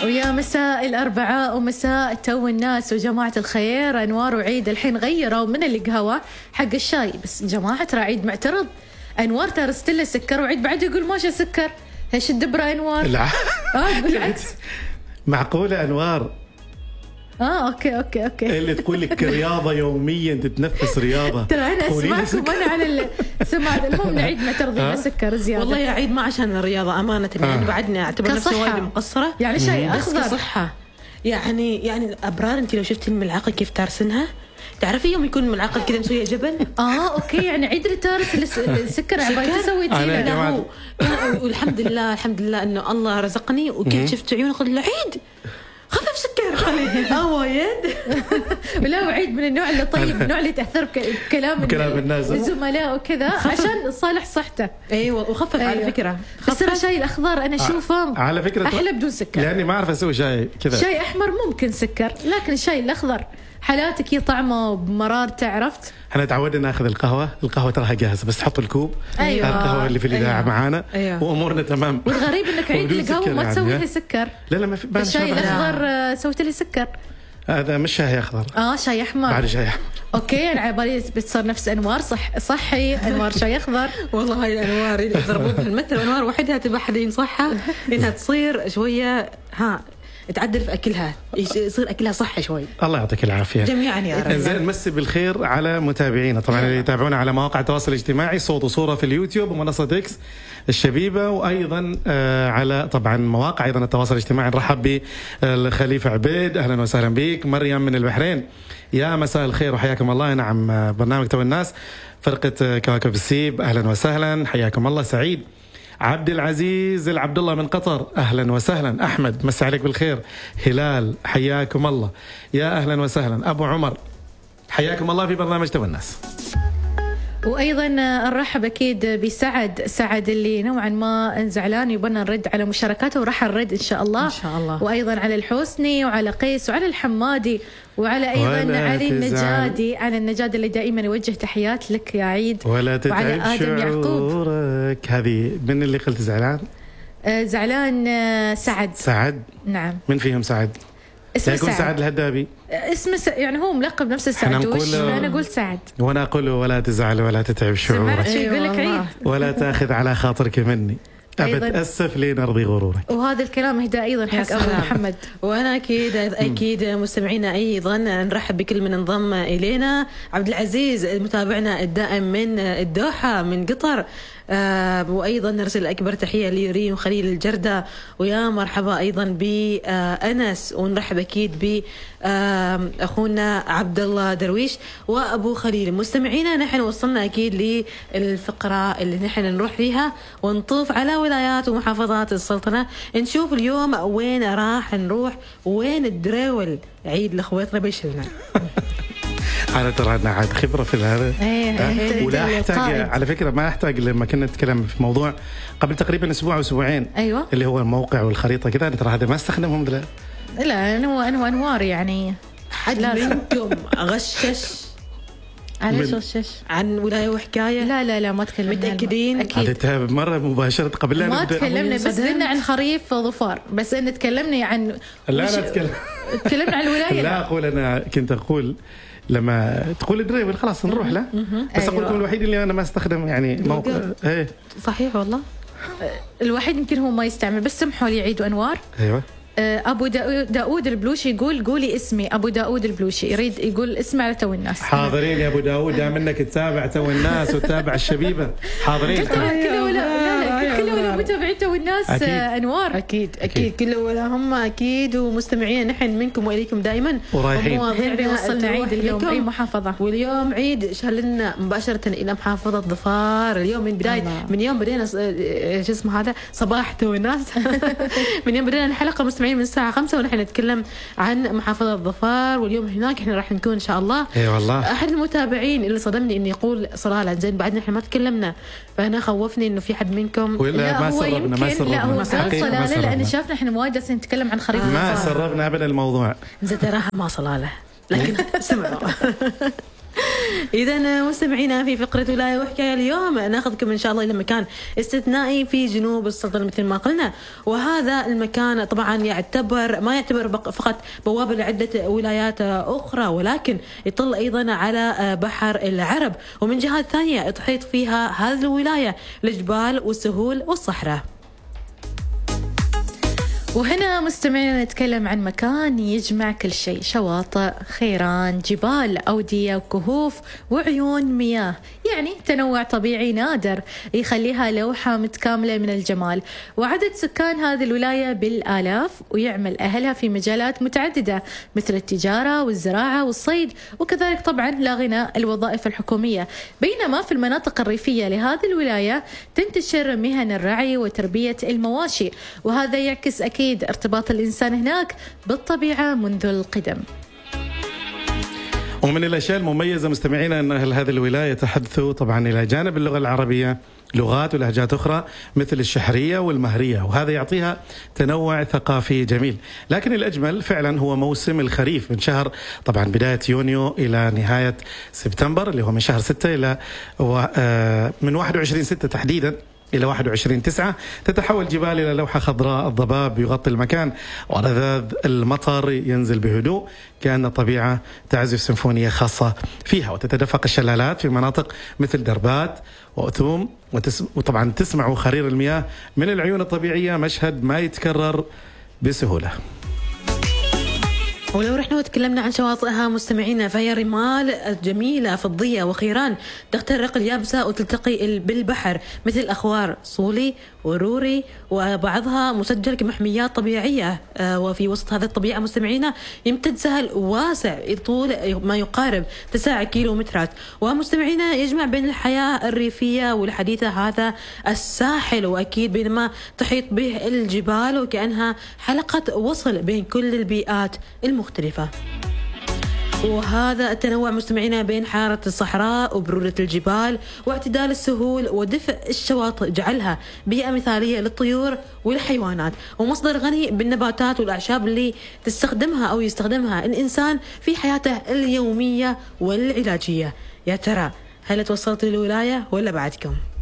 ويا مساء الأربعاء ومساء تو الناس وجماعة الخير. أنوار وعيد الحين غيروا من القهوة حق الشاي، بس جماعة ترى عيد معترض. أنوار ترست له سكر وعيد بعد يقول ماشي سكر. هش الدبرة أنوار؟ لا بالعكس. معقولة أنوار؟ اوكي اللي تقول لك رياضة يوميا تتنفس رياضة. ترى أنا أسمعكم أنا على السماعة. المهم نعيد معترضين سكر زيادة. والله يا عيد ما عشان الرياضة أمانة يعني بعدنا أعتبر نفسي وايد مقصرة. يعني شيء أخضر صحة يعني الأبرار. أنت لو شفتي الملعقة كيف تارسنها تعرفي يوم يكون الملعقة كذا مسوية جبل. اوكي يعني عيد لتارس السكر عبالي تسوي لا والحمد لله إنه الله رزقني وكنت شفت عيونه قلت له عيد خفف سكر وايد. ولا وعيد من النوع اللي طيب، النوع اللي تأثر بكلام الناس الزملاء وكذا عشان صالح صحته. ايوه وخفف على فكرة. بس الشاي الأخضر أنا أشوفه على فكرة أحلى بدون سكر. يعني ما أعرف أسوي شاي كذا. شاي أحمر ممكن سكر، لكن الشاي الأخضر حالاتك هي طعمه بمرار. تعرفت احنا تعودنا ناخذ القهوة تراها جاهزة، بس تحط الكوب. أيوة. القهوة اللي في الإذاعة معانا. أيوة. وأمورنا تمام. والغريب إنك عيد القهوة ما تسوي لي سكر. لا ما في. الشاي الأخضر سويت لي سكر. هذا مش شاي أخضر. شاي أحمر. بعد شاي أحمر. أوكي أنا عبالي بتصير نفس أنوار صحي أنوار شاي أخضر. والله هاي الأنوار اللي يضربوها المثل أنوار وحدها تبى حد ينصحها إنها تصير شوية تعدل في أكلها، يصير أكلها صحي شوي. الله يعطيك العافية جميعا يا رب. زين نمسي بالخير على متابعينا طبعا اللي يتابعونا على مواقع التواصل الاجتماعي صوت وصورة في اليوتيوب ومنصة إكس الشبيبة، وأيضا على طبعا مواقع أيضا التواصل الاجتماعي. نرحب بالخليفة عبيد، أهلا وسهلا بك. مريم من البحرين، يا مساء الخير وحياكم الله. نعم برنامج تو الناس فرقة كواكب السيب، أهلا وسهلا حياكم الله. سعيد عبد العزيز العبد الله من قطر، أهلا وسهلا. أحمد مسا عليك بالخير. هلال حياكم الله، يا أهلا وسهلا. أبو عمر حياكم الله في برنامج تو الناس. وأيضا نرحب أكيد سعد اللي نوعا ما زعلان يبغى نرد على مشاركاته، وراح نرد إن شاء الله. وأيضا على الحسني وعلى قيس وعلى الحمادي وعلى أيضا علي النجادي، على النجاد اللي دائما يوجه تحيات لك يا عيد. ولا تتعب وعلى آدم يعقوب. هذه من اللي قلت زعلان؟ زعلان سعد. نعم. من فيهم سعد؟ اسمه سعد الهدابي. اسمه يعني هو ملقب نفس السعدوش، فأنا أقول سعد. وأنا أقول ولا تزعل ولا تتعب شعورك. يقول لك عيد. ولا تأخذ على خاطرك مني، أتأسف لي نرضي غرورك. وهذا الكلام هدى أيضا حق أبو محمد. وأنا أكيد مستمعينا أيضا نرحب بكل من انضم إلينا. عبد العزيز متابعنا الدائم من الدوحة من قطر، وأيضا نرسل أكبر تحية لريم وخليل الجردة، ويا مرحبا أيضا بأنس. ونرحب أكيد بأخونا عبد الله درويش وأبو خليل. مستمعينا نحن وصلنا أكيد للفقرة اللي نحن نروح فيها ونطوف على ولايات ومحافظات السلطنة، نشوف اليوم وين راح نروح وين الدريول. عيد لأخواتنا بيشلنا. أنا ترى عندنا عاد خبرة في هذا. ولا أحتاج على فكرة، ما أحتاج لما كنا نتكلم في موضوع قبل تقريبا أسبوع أو أسبوعين. أيوة. اللي هو الموقع والخريطة كذا، ترى هذا ما استخدمهم لا أنا أنوار يعني. حد منكم غشش على غشش عن ولاية وحكاية؟ لا ما تكلمنا. متأكدين؟ أكيد. هذا مرة مباشرة قبل لا ما تكلمنا، بس قلنا عن خريف ظفار، بس إن تكلمنا عن تكلمنا عن الولاية. لا أقول، أنا كنت أقول لما تقول دريبل خلاص نروح له، بس أقول لكم الوحيد اللي أنا ما استخدم يعني موقع. صحيح والله الوحيد يمكن هو ما يستعمل، بس سمحوا لي عيد وأنوار. أيوة. أبو داود البلوشي يقول قولي اسمي. أبو داود البلوشي يريد يقول اسمه على تو الناس. حاضرين يا أبو داود، دام منك تتابع تو الناس وتتابع الشبيبة. حاضرين كله متابعين تو الناس. أنوار أكيد كله ولا هم أكيد. ومستمعين نحن منكم وإليكم دائما ورايحين وصلنا عيد اليوم أي محافظة. واليوم عيد شلنا مباشرة إلى محافظة ظفار. اليوم من بداية من يوم بدينا شو اسمه هذا صباح تو الناس. من يوم بدينا الحلقة مستمعين من الساعة 5 ونحن نتكلم عن محافظة ظفار، واليوم هناك احنا راح نكون إن شاء الله. والله أحد المتابعين اللي صدمني إنه يقول صلالة، زين بعد نحن ما تكلمنا، فأنا خوفني إنه في حد منكم. لا ما سربنا لا هو صلالة، لأن شافنا احنا وايد نتكلم عن خريف ما سربنا أبدا الموضوع. زين تراها ما صلالة لكن سمعوا. إذا مستمعينا في فقرة ولاية وحكاية اليوم ناخذكم إن شاء الله إلى مكان استثنائي في جنوب السلطنة مثل ما قلنا، وهذا المكان طبعا ما يعتبر فقط بوابة لعدة ولايات أخرى، ولكن يطل أيضا على بحر العرب، ومن جهات ثانية تحيط فيها هذه الولاية الجبال والسهول والصحراء. وهنا مستمعين نتكلم عن مكان يجمع كل شيء: شواطئ، خيران، جبال، أودية وكهوف وعيون مياه، يعني تنوع طبيعي نادر يخليها لوحة متكاملة من الجمال. وعدد سكان هذه الولاية بالآلاف، ويعمل أهلها في مجالات متعددة مثل التجارة والزراعة والصيد، وكذلك طبعا لا غنى الوظائف الحكومية. بينما في المناطق الريفية لهذه الولاية تنتشر مهن الرعي وتربية المواشي، وهذا يعكس أكيد ارتباط الإنسان هناك بالطبيعة منذ القدم. ومن الأشياء المميزة مستمعينا أن أهل هذه الولاية تحدثوا طبعا إلى جانب اللغة العربية لغات ولهجات أخرى مثل الشحرية والمهرية، وهذا يعطيها تنوع ثقافي جميل. لكن الأجمل فعلا هو موسم الخريف من شهر طبعا بداية يونيو إلى نهاية سبتمبر، اللي هو من شهر 6 إلى من 21/6 تحديدا إلى 21/9 تتحول الجبال إلى لوحة خضراء، الضباب يغطي المكان ورذاذ المطر ينزل بهدوء كأن الطبيعة تعزف سيمفونية خاصة فيها، وتتدفق الشلالات في مناطق مثل دربات وأثوم، وطبعا تسمع خرير المياه من العيون الطبيعية، مشهد ما يتكرر بسهولة. ولو رحنا وتكلمنا عن شواطئها مستمعينا فهي رمال جميلة فضية وخيران تخترق اليابسة وتلتقي بالبحر مثل أخوار صولي وروري، وبعضها مسجل كمحميات طبيعية. وفي وسط هذه الطبيعة مستمعينا يمتد سهل واسع يطول ما يقارب 9 كيلومترات. ومستمعينا يجمع بين الحياة الريفية والحديثة هذا الساحل، وأكيد بينما تحيط به الجبال وكأنها حلقة وصل بين كل البيئات المختلفة. وهذا التنوع مستمعينا بين حارة الصحراء وبرودة الجبال واعتدال السهول ودفء الشواطئ جعلها بيئة مثالية للطيور والحيوانات، ومصدر غني بالنباتات والأعشاب اللي تستخدمها أو يستخدمها الإنسان في حياته اليومية والعلاجية. يا ترى هل توصلت للولاية ولا بعدكم؟